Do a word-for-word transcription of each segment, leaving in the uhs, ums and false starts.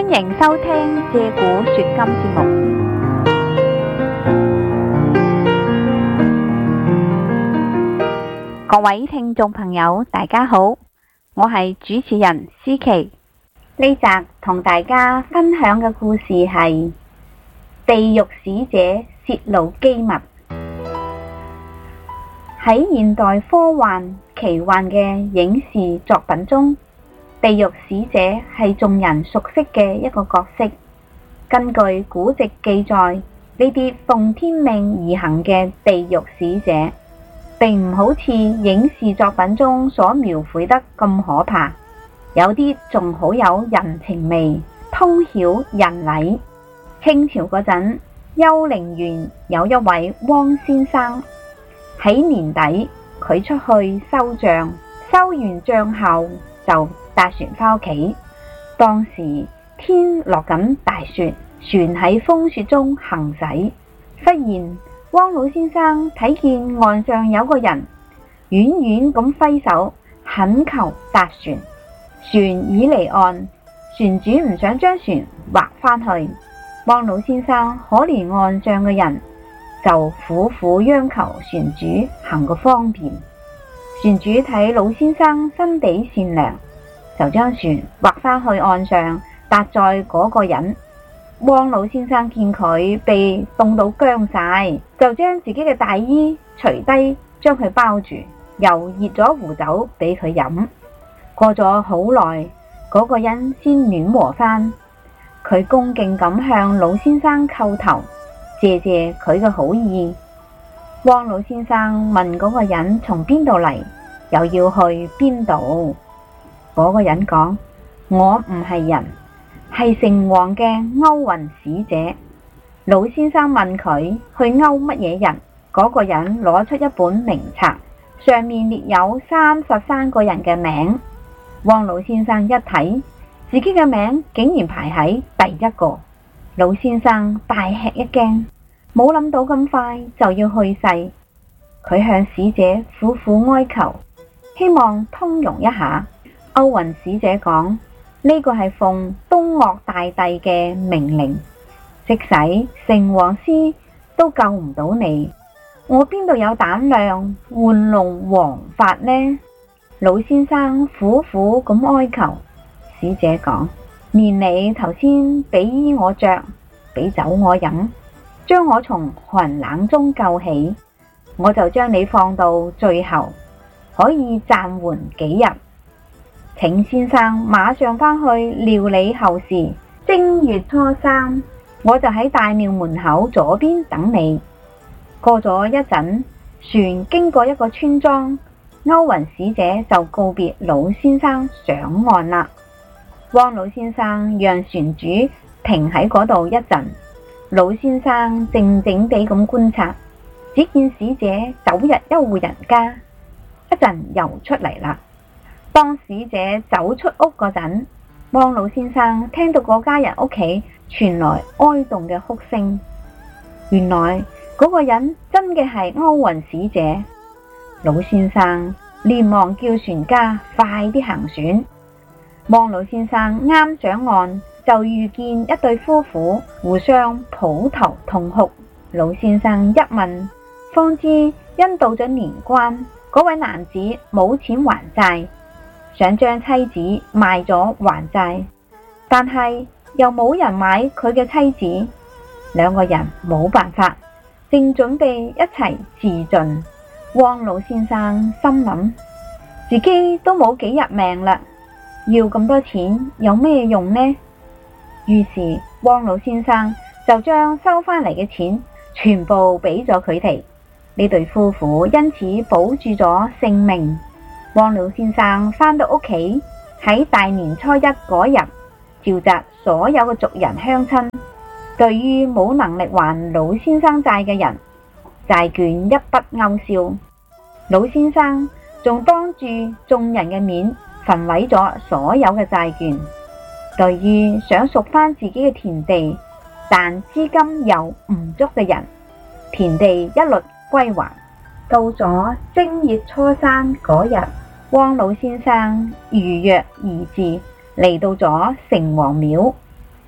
歡迎收聽借古說今節目。各位聽眾朋友，大家好，我係主持人思琪。呢集同大家分享嘅故事係地獄使者泄露機密。喺現代科幻奇幻嘅影視作品中，地獄使者係眾人熟悉嘅一個角色。根據古籍記載，呢啲奉天命而行嘅地獄使者，並唔好似影視作品中所描繪得咁可怕，有啲仲好有人情味，通曉人禮。清朝嗰陣，丘陵縣有一位汪先生，喺年底佢出去收帳，收完帳後就搭船返屋企。當時天落緊大雪，船喺風雪中行駛。忽然汪老先生睇見岸上有個人遠遠咁揮手懇求搭船，船已離岸，船主唔想將船劃返去。汪老先生可憐岸上嘅人，就苦苦央求船主行個方便。船主睇老先生心地善良，就將船劃返去岸上，搭載嗰個人。汪老先生見佢被凍到僵晒，就將自己嘅大衣除低，將佢包住，又熱咗壺酒俾佢飲。過咗好耐，嗰個人先暖和返。佢恭敬咁向老先生叩頭，謝謝佢嘅好意。汪老先生問嗰個人從邊度嚟，又要去邊度？嗰個人講：我唔係人，係城隍嘅勾魂使者。老先生問佢去勾乜嘢人，嗰個人攞出一本名冊，上面列有三十三個人嘅名。汪老先生一睇，自己嘅名竟然排喺第一個。老先生大吃一驚，冇諗到咁快就要去世。佢向使者苦苦哀求，希望通融一下。勾魂使者講：呢個係奉東嶽大帝嘅命令，即使城隍師都救唔到你，我邊度有膽量玩弄王法呢？老先生苦苦咁哀求。使者講：念你頭先俾衣我着，俾酒我飲，將我從寒冷中救起，我就將你放到最後，可以暫緩幾日。請先生馬上返去料理後事。正月初三，我就喺大廟門口左邊等你。過咗一陣，船經過一個村莊，勾魂使者就告別老先生上岸啦。汪老先生讓船主停喺嗰度一陣，老先生靜靜地咁觀察，只見使者走入一戶人家，一陣又出嚟啦。當使者走出屋嗰陣，汪老先生聽到嗰家人屋企傳來哀慟嘅哭聲。原來嗰個人真嘅係勾魂使者。老先生連忙叫船家快啲行船。汪老先生啱上岸，就遇見一對夫婦互相抱頭痛哭。老先生一問，方知因到咗年關，嗰位男子冇錢還債，想將妻子賣咗還債，但係又冇人買佢嘅妻子，兩個人冇辦法，正準備一齊自盡。汪老先生心諗，自己都冇幾日命啦，要咁多錢有咩用呢？於是汪老先生就將收返嚟嘅錢全部俾咗佢哋。呢對夫婦因此保住咗性命。汪老先生返到屋企，喺大年初一嗰日召集所有嘅族人鄉親，對於冇能力還老先生債嘅人，債券一筆勾銷。老先生仲當住眾人嘅面焚毀咗所有嘅債券。對於想贖返自己嘅田地但資金又唔足嘅人，田地一律歸還。到咗正月初三嗰日，汪老先生如約而至，嚟到咗城隍廟。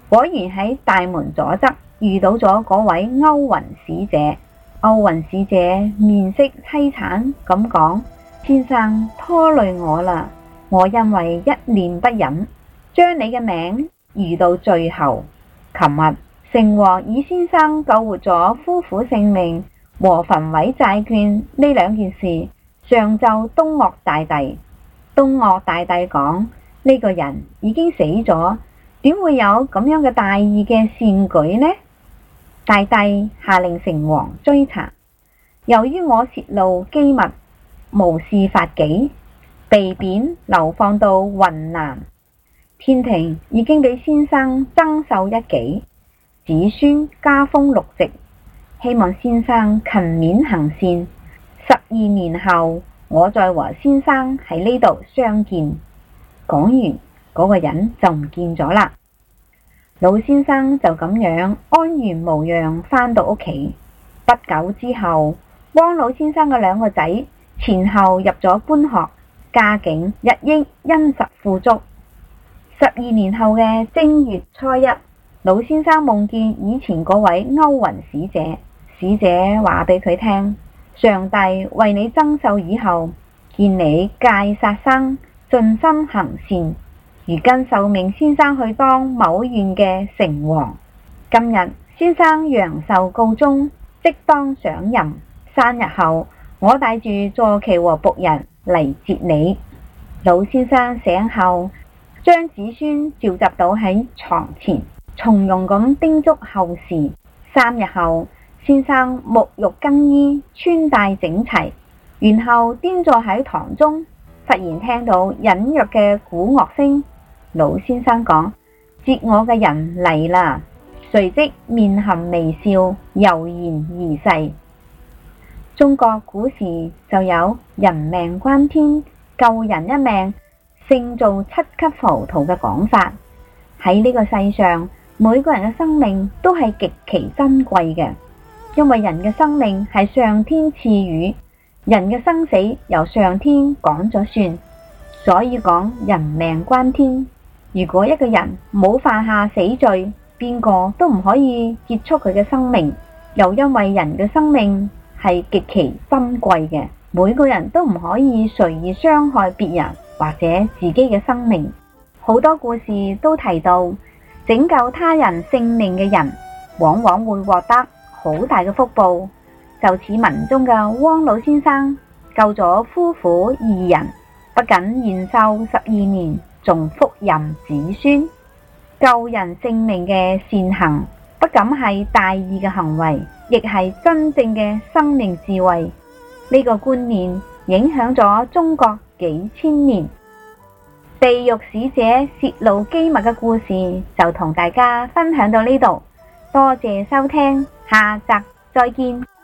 果然喺大門左側遇到咗嗰位歐雲使者。歐雲使者面色淒慘咁講：先生拖累我啦，我因為一念不忍，將你嘅命移到最後。琴日城隍以先生救活咗夫婦性命和焚毀債券呢兩件事上奏東嶽大帝。東嶽大帝講：呢個人已經死咗，點會有咁樣嘅大義嘅善舉呢？大帝下令城隍追查，由於我洩露機密，無視法紀，被貶流放到雲南。天庭已經俾先生增壽一紀，子孫加封六席，希望先生勤勉行善，十二年後我再和先生喺呢度相見。講完，嗰個人就唔見咗啦。老先生就咁樣安然無恙返到屋企。不久之後，汪老先生嘅兩個仔前後入咗官學，家境日益殷實富足。十二年後嘅正月初一，老先生夢見以前嗰位歐雲使者，使者話俾佢聽：上帝為你增壽以後，見你戒殺生，盡心行善，如今受命先生去當某縣嘅城隍。今日先生陽壽告終，即當上任。三日後，我帶住坐騎和僕人嚟接你。老先生醒後，將子孫召集到喺床前，從容咁叮囑後事。三日後，先生沐浴更衣，穿戴整齊，然後端坐喺堂中，忽然聽到隱約嘅鼓樂聲。老先生講：接我嘅人嚟啦！隨即面含微笑，悠然而逝。中國古時就有人命關天，救人一命勝造七級浮屠嘅講法。喺呢個世上，每個人嘅生命都係極其珍貴嘅，因為人嘅生命係上天賜予，人嘅生死由上天講咗算，所以講人命關天。如果一個人冇犯下死罪，邊個都唔可以結束佢嘅生命。又因為人嘅生命係極其珍貴嘅，每個人都唔可以隨意傷害別人或者自己嘅生命。好多故事都提到，拯救他人性命嘅人往往會獲得好大嘅福報。就似文中嘅汪老先生救咗夫婦二人，不僅延壽十二年，仲福蔭子孫。救人性命嘅善行，不僅係大義嘅行為，亦係真正嘅生命智慧。呢個觀念影響咗中國幾千年。地獄使者洩露機密嘅故事就同大家分享到呢度，多謝收聽，下集再見。